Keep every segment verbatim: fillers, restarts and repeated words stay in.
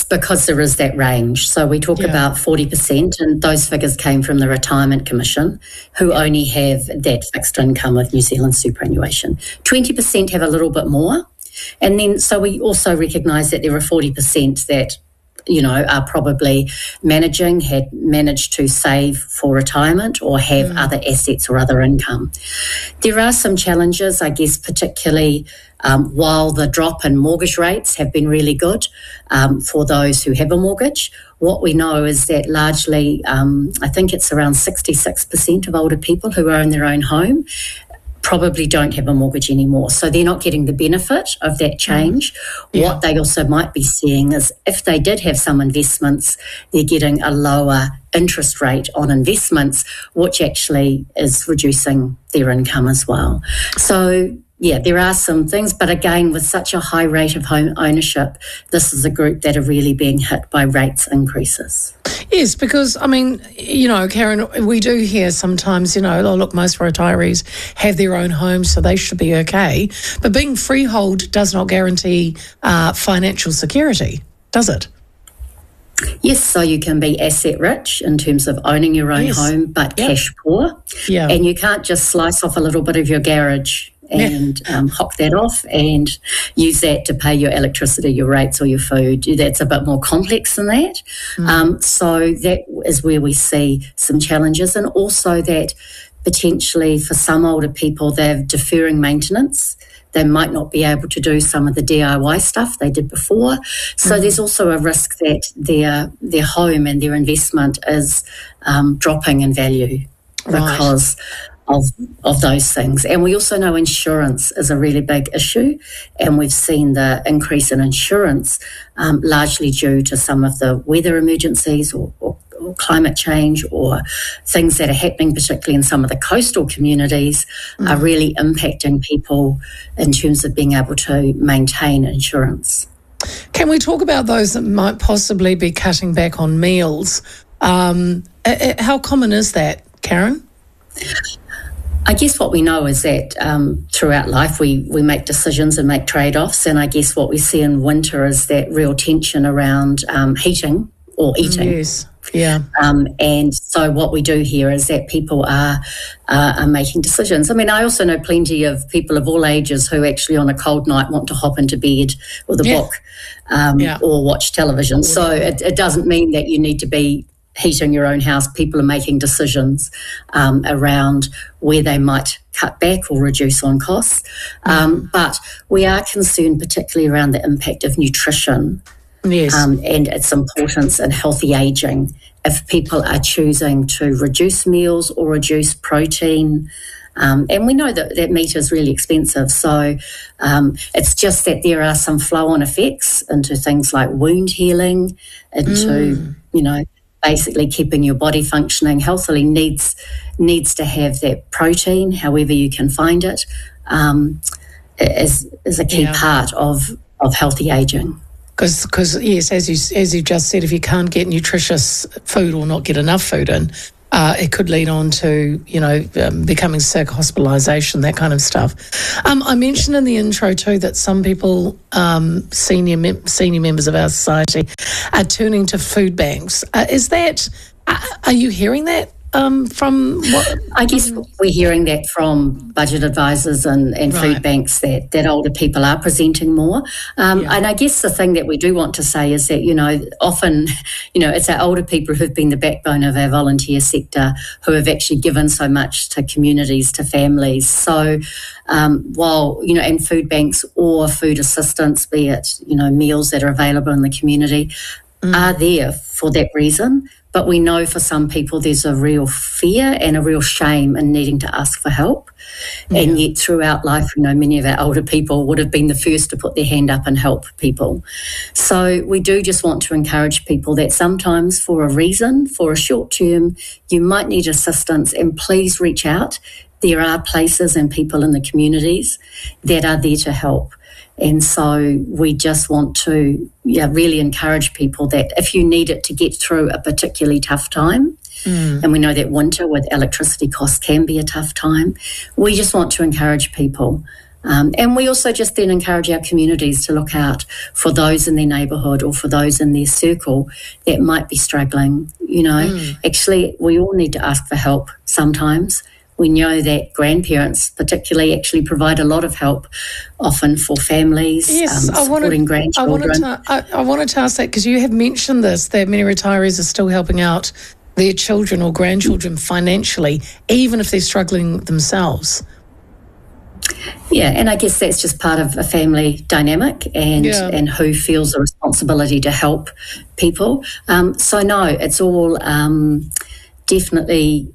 because there is that range. So we talk yeah. about forty percent, and those figures came from the Retirement Commission, who only have that fixed income with New Zealand superannuation. twenty percent have a little bit more. And then, so we also recognise that there are forty percent that, you know, are probably managing, had managed to save for retirement or have mm. other assets or other income. There are some challenges, I guess, particularly um, while the drop in mortgage rates have been really good um, for those who have a mortgage. What we know is that largely, um, I think it's around sixty-six percent of older people who own their own home probably don't have a mortgage anymore. So they're not getting the benefit of that change. Mm. Yeah. What they also might be seeing is if they did have some investments, they're getting a lower interest rate on investments, which actually is reducing their income as well. So yeah, there are some things, but again, with such a high rate of home ownership, this is a group that are really being hit by rates increases. Yes, because, I mean, you know, Karen, we do hear sometimes, you know, oh, look, most retirees have their own homes, so they should be okay. But being freehold does not guarantee uh, financial security, does it? Yes, so you can be asset rich in terms of owning your own yes. home, but yep. cash poor. Yeah. And you can't just slice off a little bit of your garage and yeah. um, hock that off and use that to pay your electricity, your rates or your food. That's a bit more complex than that. Mm. Um, so that is where we see some challenges, and also that potentially for some older people they're deferring maintenance. They might not be able to do some of the D I Y stuff they did before. So mm. there's also a risk that their their home and their investment is um, dropping in value right. because of of those things. And we also know insurance is a really big issue, and we've seen the increase in insurance um, largely due to some of the weather emergencies or, or, or climate change or things that are happening, particularly in some of the coastal communities, mm. are really impacting people in terms of being able to maintain insurance. Can we talk about those that might possibly be cutting back on meals? Um, how common is that, Karen? I guess what we know is that um, throughout life we, we make decisions and make trade-offs, and I guess what we see in winter is that real tension around um, heating or eating. Yes, yeah. Um, and so what we do here is that people are, uh, are making decisions. I mean, I also know plenty of people of all ages who actually on a cold night want to hop into bed with a yeah. book um, yeah. or watch television. So it, it doesn't mean that you need to be heating your own house. People are making decisions um, around where they might cut back or reduce on costs. Um, but we are concerned particularly around the impact of nutrition yes. um, and its importance in healthy ageing. If people are choosing to reduce meals or reduce protein, Um, and we know that, that meat is really expensive. So um, it's just that there are some flow-on effects into things like wound healing, into, mm. you know, basically keeping your body functioning healthily needs needs to have that protein, however you can find it, um, is, is a key yeah. part of, of healthy ageing. Because, yes, as you as you just said, if you can't get nutritious food or not get enough food in, Uh, it could lead on to, you know, um, becoming sick, hospitalisation, that kind of stuff. Um, I mentioned in the intro too that some people, um, senior mem- senior members of our society, are turning to food banks. Uh, is that? Uh, are you hearing that um, from? What? I guess we're hearing that from budget advisors and, and right. food banks that, that older people are presenting more. Um, yeah. And I guess the thing that we do want to say is that, you know, often, you know, it's our older people who've been the backbone of our volunteer sector who have actually given so much to communities, to families. So um, while, you know, and food banks or food assistance, be it, you know, meals that are available in the community, mm. are there for that reason. But we know for some people there's a real fear and a real shame in needing to ask for help. Yeah. And yet throughout life, you know, many of our older people would have been the first to put their hand up and help people. So we do just want to encourage people that sometimes for a reason, for a short term, you might need assistance, and please reach out. There are places and people in the communities that are there to help. And so we just want to yeah, really encourage people that if you need it to get through a particularly tough time, mm. and we know that winter with electricity costs can be a tough time, we just want to encourage people Um, and we also just then encourage our communities to look out for those in their neighbourhood or for those in their circle that might be struggling. You know, mm. actually, we all need to ask for help sometimes. We know that grandparents particularly actually provide a lot of help often for families, yes, um, I supporting wanted, grandchildren. I wanted, to, I, I wanted to ask that because you have mentioned this, that many retirees are still helping out their children or grandchildren financially, even if they're struggling themselves. Yeah, and I guess that's just part of a family dynamic and, yeah. and who feels the responsibility to help people. Um, so, no, it's all um, definitely...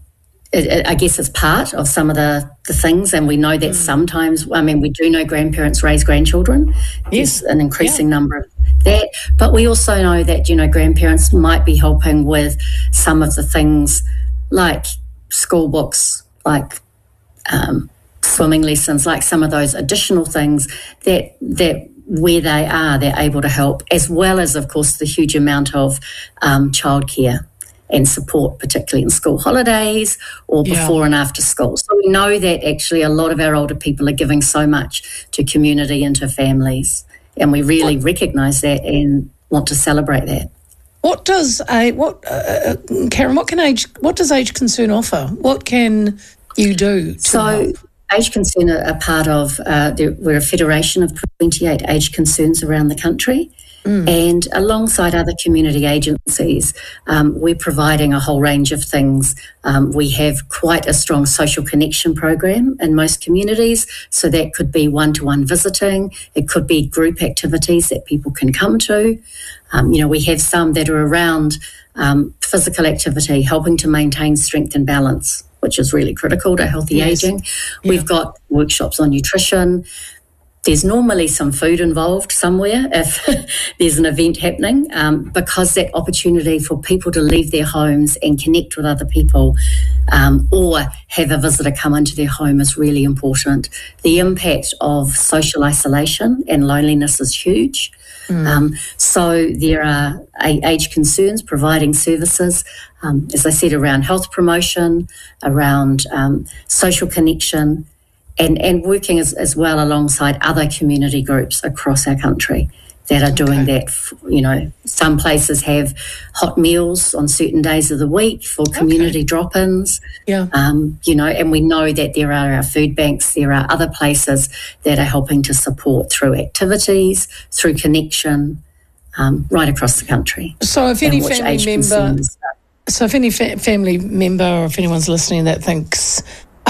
I guess it's part of some of the, the things, and we know that mm. sometimes, I mean, we do know grandparents raise grandchildren. Yes. There's an increasing yeah. number of that. But we also know that, you know, grandparents might be helping with some of the things like school books, like um, swimming lessons, like some of those additional things that that where they are, they're able to help, as well as, of course, the huge amount of um, childcare and support, particularly in school holidays or before yeah. and after school. So we know that actually a lot of our older people are giving so much to community and to families, and we really what, recognise that and want to celebrate that. What does a what, uh, Karen? What can age? What does Age Concern offer? What can you do? To so. help? Age Concern are a part of, uh, the, we're a federation of twenty-eight age concerns around the country. Mm. And alongside other community agencies, um, we're providing a whole range of things. Um, we have quite a strong social connection program in most communities. So that could be one-to-one visiting. It could be group activities that people can come to. Um, you know, we have some that are around um, physical activity, helping to maintain strength and balance, which is really critical to healthy yes. ageing. Yeah. We've got workshops on nutrition. There's normally some food involved somewhere if there's an event happening, um, because that opportunity for people to leave their homes and connect with other people, um, or have a visitor come into their home is really important. The impact of social isolation and loneliness is huge. Mm. Um, so there are age concerns providing services, um, as I said, around health promotion, around um, social connection, And, and working as, as well alongside other community groups across our country that are okay. doing that. You know, some places have hot meals on certain days of the week for community okay. drop-ins. Yeah. Um, you know, and we know that there are our food banks, there are other places that are helping to support through activities, through connection, um, right across the country. So if any family member, so if any fa- family member or if anyone's listening that thinks,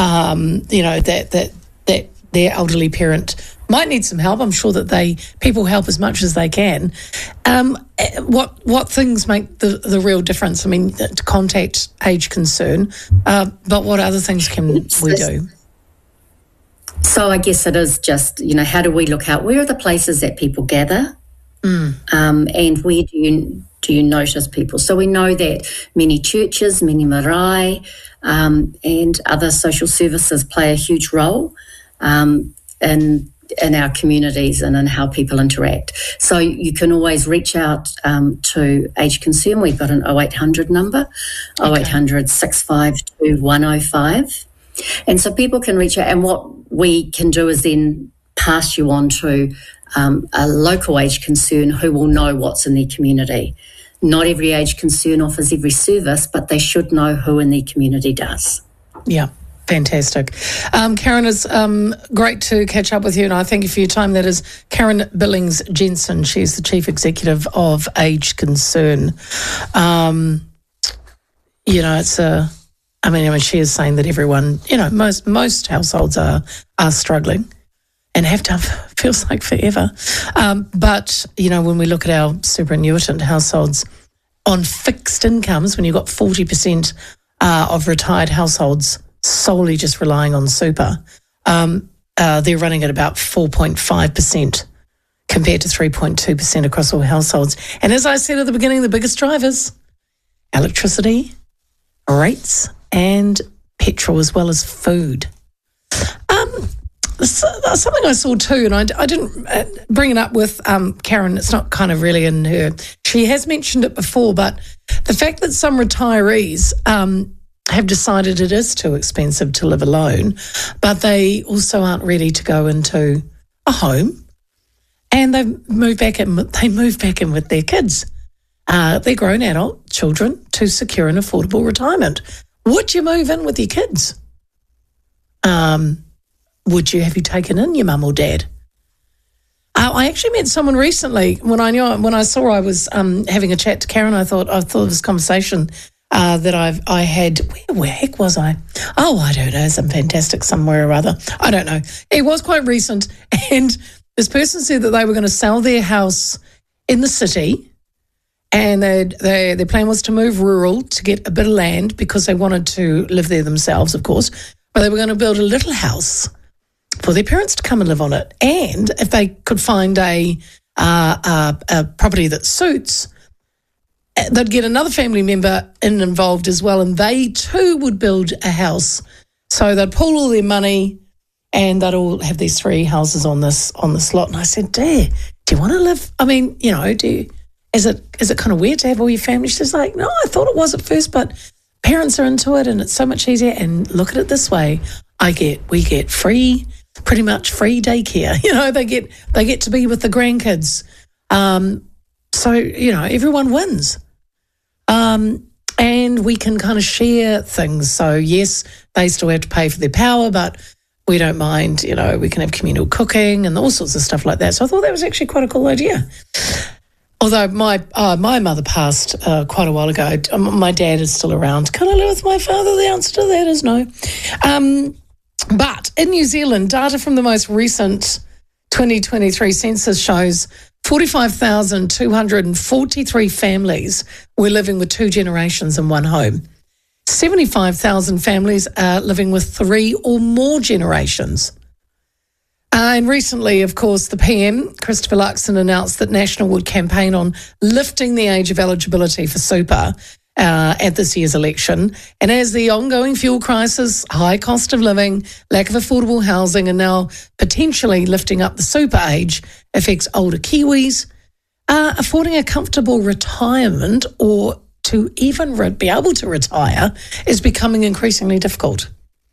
Um, you know, that that that their elderly parent might need some help. I'm sure that they people help as much as they can. Um, what what things make the, the real difference? I mean, to contact Age Concern, uh, but what other things can we do? So I guess it is just, you know, how do we look out? Where are the places that people gather? Mm. Um, and where do you do you notice people? So we know that many churches, many marae, um, and other social services play a huge role um, in in our communities and in how people interact. So you can always reach out um, to Age Concern. We've got an oh eight hundred number, okay. oh eight hundred, six five two, one oh five. And so people can reach out, and what we can do is then pass you on to um, a local Age Concern who will know what's in their community. Not every Age Concern offers every service, but they should know who in their community does. Yeah, fantastic. Um, Karen, it's um, great to catch up with you, and I thank you for your time. That is Karen Billings Jensen. She's the Chief Executive of Age Concern. Um, you know, it's a... I mean, I mean, she is saying that everyone, you know, most most households are are struggling and have done, feels like forever. Um, but, you know, when we look at our superannuitant households on fixed incomes, when you've got forty percent uh, of retired households solely just relying on super, um, uh, they're running at about four point five percent compared to three point two percent across all households. And as I said at the beginning, the biggest drivers, electricity, rates, and petrol, as well as food. Um, something I saw too, and I, I didn't uh, bring it up with um, Karen, it's not kind of really in her. She has mentioned it before, but the fact that some retirees um, have decided it is too expensive to live alone, but they also aren't ready to go into a home, and they move back in. They move back in with their kids. Uh, they're grown adult children to secure an affordable retirement. Would you move in with your kids? Um, would you have you taken in your mum or dad? Uh, I actually met someone recently when I knew when I saw I was um, having a chat to Karen. I thought I thought of this conversation uh, that I've I had. Where, where heck was I? Oh, I don't know. Some fantastic somewhere or other. I don't know. It was quite recent, and this person said that they were going to sell their house in the city. And they, they, their plan was to move rural to get a bit of land because they wanted to live there themselves, of course. But they were going to build a little house for their parents to come and live on it. And if they could find a, uh, a, a property that suits, they'd get another family member in involved as well, and they too would build a house. So they'd pool all their money, and they'd all have these three houses on this on this lot. And I said, "Dear, do you want to live? I mean, you know, do you?" Is it is it kind of weird to have all your family? She's like, no, I thought it was at first, but parents are into it and it's so much easier. And look at it this way, I get we get free, pretty much free daycare. You know, they get they get to be with the grandkids. Um, so, you know, everyone wins. Um, and we can kind of share things. So, yes, they still have to pay for their power, but we don't mind, you know, we can have communal cooking and all sorts of stuff like that. So I thought that was actually quite a cool idea. Although my uh, my mother passed uh, quite a while ago, my dad is still around. Can I live with my father? The answer to that is no. Um, but in New Zealand, data from the most recent twenty twenty-three census shows forty-five thousand two hundred forty-three families were living with two generations in one home. seventy-five thousand families are living with three or more generations. Uh, and recently, of course, the P M, Christopher Luxon, announced that National would campaign on lifting the age of eligibility for super uh, at this year's election. And as the ongoing fuel crisis, high cost of living, lack of affordable housing, and now potentially lifting up the super age affects older Kiwis, uh, affording a comfortable retirement or to even re- be able to retire is becoming increasingly difficult.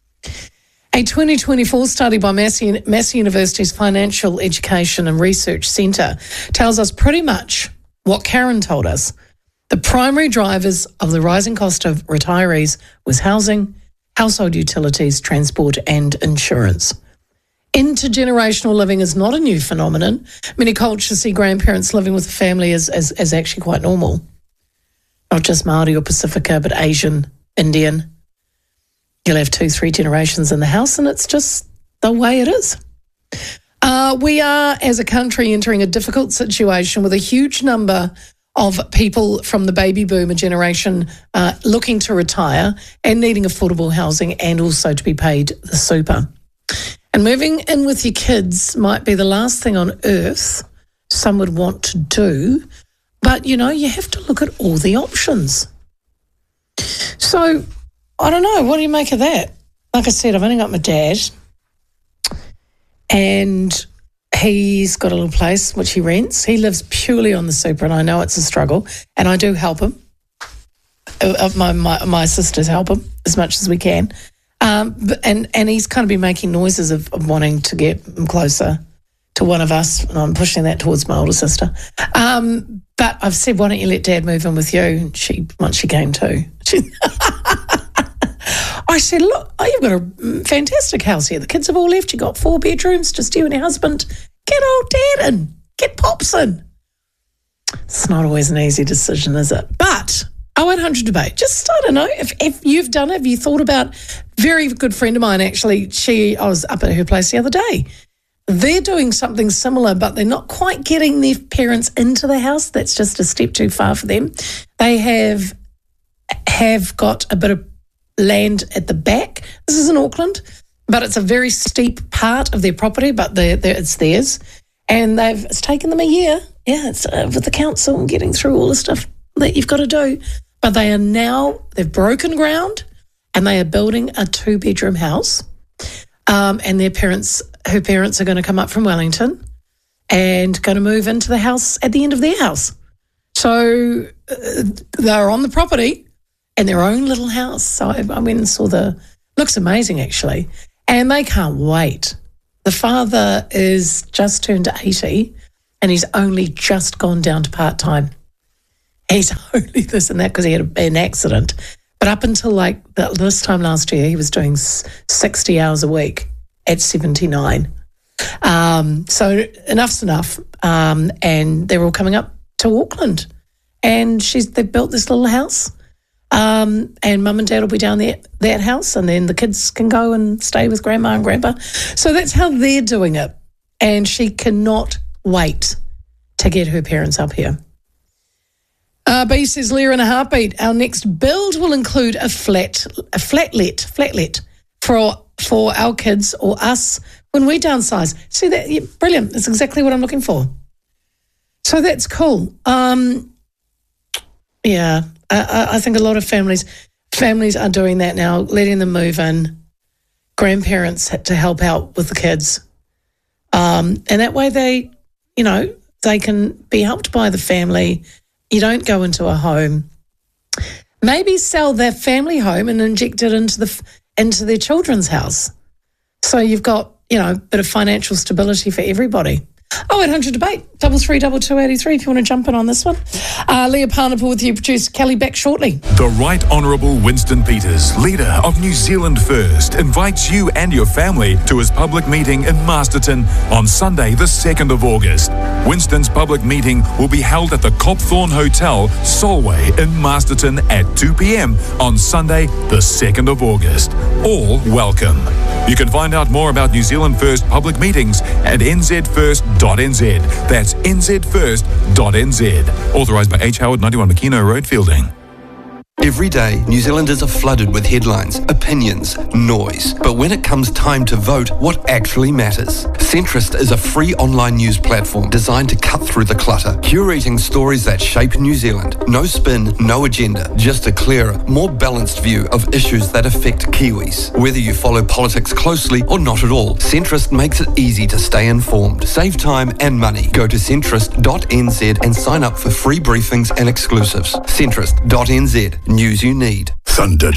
A twenty twenty-four study by Massey, Massey University's Financial Education and Research Centre tells us pretty much what Karen told us. The primary drivers of the rising cost of retirees was housing, household utilities, transport and insurance. Intergenerational living is not a new phenomenon. Many cultures see grandparents living with a family as, as, as actually quite normal. Not just Māori or Pacifica, but Asian, Indian. You'll have two, three generations in the house, and it's just the way it is. Uh, we are, as a country, entering a difficult situation with a huge number of people from the baby boomer generation uh, looking to retire and needing affordable housing and also to be paid the super. And moving in with your kids might be the last thing on earth some would want to do, but, you know, you have to look at all the options. So, I don't know. What do you make of that? Like I said, I've only got my dad, and he's got a little place which he rents. He lives purely on the super, and I know it's a struggle, and I do help him. Uh, my, my my sisters help him as much as we can, um, but, and and he's kind of been making noises of, of wanting to get him closer to one of us, and I'm pushing that towards my older sister. Um, but I've said, why don't you let Dad move in with you? And she once she came to. She I said, look, oh, you've got a fantastic house here. The kids have all left. You've got four bedrooms, just you and your husband. Get old Dad in. Get Pops in. It's not always an easy decision, is it? But oh eight hundred debate. Just, I don't know, if, if you've done it, have you thought about, very good friend of mine, actually, she, I was up at her place the other day. They're doing something similar, but they're not quite getting their parents into the house. That's just a step too far for them. They have have got a bit of land at the back. This is in Auckland, but it's a very steep part of their property, but they're, they're, it's theirs. And they've it's taken them a year, yeah, it's uh, with the council and getting through all the stuff that you've got to do. But they are now, they've broken ground and they are building a two-bedroom house. Um, and their parents, her parents are going to come up from Wellington and going to move into the house at the end of their house. So uh, they're on the property and their own little house. So I, I went and saw the, looks amazing actually. And they can't wait. The father is just turned eighty and he's only just gone down to part-time. He's only this and that because he had a, an accident. But up until like the, this time last year, he was doing sixty hours a week at seventy-nine. Um, so enough's enough. Um, and they're all coming up to Auckland. And she's they built this little house. Um, and mum and dad will be down there that house, and then the kids can go and stay with grandma and grandpa. So that's how they're doing it. And she cannot wait to get her parents up here. Uh, B says, Leah in a heartbeat, our next build will include a flat, a flatlet, flatlet for for our kids or us when we downsize. See that? Yeah, brilliant. That's exactly what I'm looking for. So that's cool. Um, yeah, I, I think a lot of families families are doing that now, letting them move in. Grandparents had to help out with the kids, um, and that way they, you know, they can be helped by the family. You don't go into a home. Maybe sell their family home and inject it into the into their children's house. So you've got, you know, a bit of financial stability for everybody. Oh, eight hundred debate, double three, double two, eighty-three, if you want to jump in on this one. Uh, Leah Parnapple with you, producer Kelly, back shortly. The Right Honourable Winston Peters, leader of New Zealand First, invites you and your family to his public meeting in Masterton on Sunday, the second of August. Winston's public meeting will be held at the Copthorne Hotel, Solway in Masterton at two p.m. on Sunday, the second of August. All welcome. You can find out more about New Zealand First public meetings at n z first dot n z. That's n z first dot n z. Authorised by H. Howard, ninety-one McKenna Road, Fielding. Every day, New Zealanders are flooded with headlines, opinions, noise. But when it comes time to vote, what actually matters? Centrist is a free online news platform designed to cut through the clutter, curating stories that shape New Zealand. No spin, no agenda, just a clearer, more balanced view of issues that affect Kiwis. Whether you follow politics closely or not at all, Centrist makes it easy to stay informed. Save time and money. Go to centrist dot n z and sign up for free briefings and exclusives. centrist dot n z. News you need. Thunder